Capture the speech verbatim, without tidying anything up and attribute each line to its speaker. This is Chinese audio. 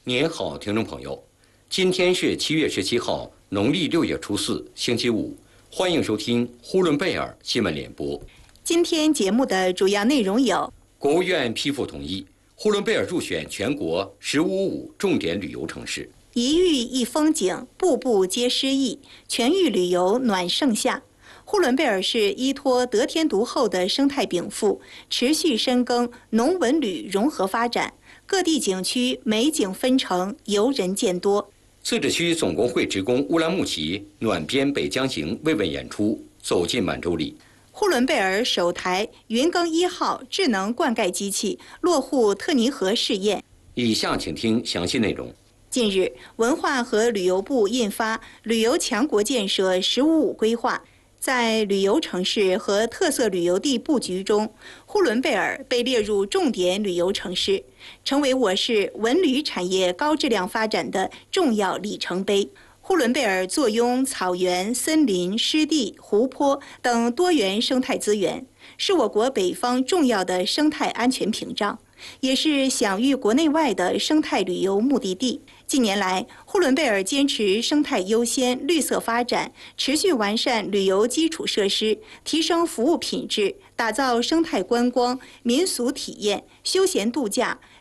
Speaker 1: 您好，听众朋友，今天是七月十七号，农历六月初四，星期五。欢迎收听呼伦贝尔新闻联播。
Speaker 2: 今天节目的主要内容有：
Speaker 1: 国务院批复同意，呼伦贝尔入选全国“十五五”重点旅游城市。
Speaker 2: 一域一风景，步步皆诗意，全域旅游暖盛夏。呼伦贝尔市依托得天独厚的生态禀赋，持续深耕农文旅融合发展，各地景区美景纷呈，游人渐多。
Speaker 1: 自治区总工会职工乌兰牧骑暖边北疆行慰问演出走进满洲里。
Speaker 2: 呼伦贝尔首台云耕一号智能灌溉机器落户特尼河试验。
Speaker 1: 以下请听详细内容。
Speaker 2: 近日，文化和旅游部印发《旅游强国建设“十五五”规划》。在旅游城市和特色旅游地布局中，呼伦贝尔被列入重点旅游城市，成为我市文旅产业高质量发展的重要里程碑。呼伦贝尔坐拥草原、森林、湿地、湖泊等多元生态资源，是我国北方重要的生态安全屏障，也是享誉国内外的生态旅游目的地。近年来，呼伦贝尔坚持生态优先、绿色发展，持续完善旅游基础设施，提升服务品质，打造生态观光、民俗体验、休闲度假、